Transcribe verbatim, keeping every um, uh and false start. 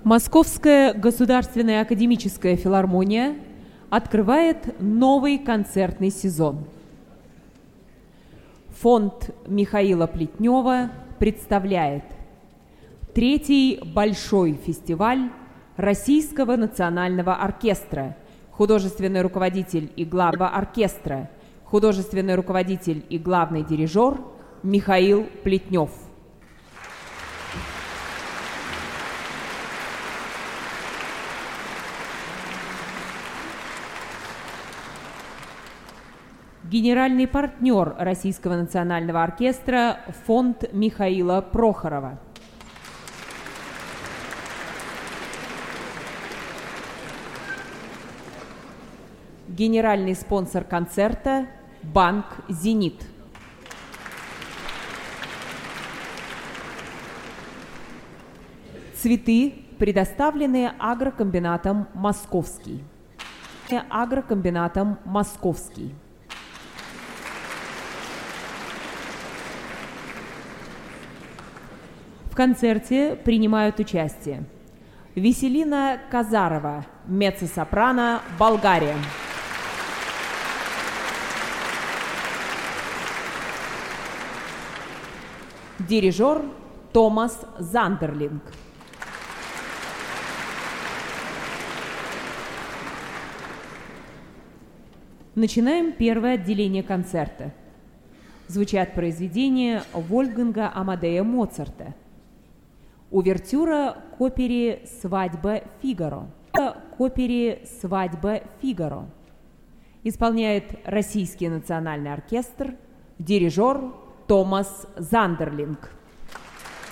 Московская государственная академическая филармония открывает новый концертный сезон. Фонд Михаила Плетнева представляет третий большой фестиваль Российского национального оркестра, художественный руководитель и глава оркестра, художественный руководитель и главный дирижер Михаил Плетнев. Генеральный партнер Российского национального оркестра фонд Михаила Прохорова. Генеральный спонсор концерта банк «Зенит». Цветы предоставлены агрокомбинатом «Московский». Агрокомбинатом «Московский». В концерте принимают участие Веселина Казарова, меццо-сопрано, Болгария. Дирижер Томас Зандерлинг. Начинаем первое отделение концерта. Звучат произведения Вольфганга Амадея Моцарта. Увертюра к опере «Свадьба Фигаро». К опере «Свадьба Фигаро». Исполняет Российский национальный оркестр, дирижер Томас Зандерлинг.